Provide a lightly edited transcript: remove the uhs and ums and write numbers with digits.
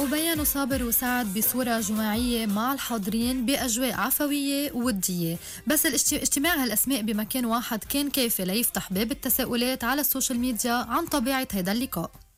وبيّنوا صابر وسعد بصورة جماعية مع الحاضرين بأجواء عفوية وودية، بس اجتماع هالأسماء بمكان واحد كان كافي ليفتح باب التساؤلات على السوشيال ميديا عن طبيعة هيدا اللقاء.